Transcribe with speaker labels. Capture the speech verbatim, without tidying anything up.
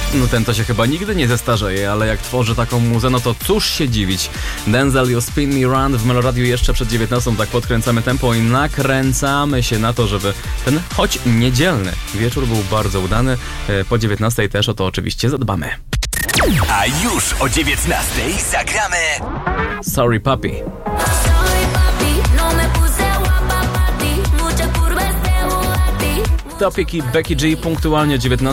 Speaker 1: No ten to się chyba nigdy nie zestarzeje, ale jak tworzy taką muzę, no to cóż się dziwić. Denzel, You Spin Me Round w Meloradiu jeszcze przed dziewiętnastą, tak podkręcamy tempo i nakręcamy się na to, żeby ten choć niedzielny wieczór był bardzo udany. Po dziewiętnastej też o to oczywiście zadbamy.
Speaker 2: A już o dziewiętnastej zagramy
Speaker 1: Sorry Papi. Topic i Becky G punktualnie dziewiętnasta.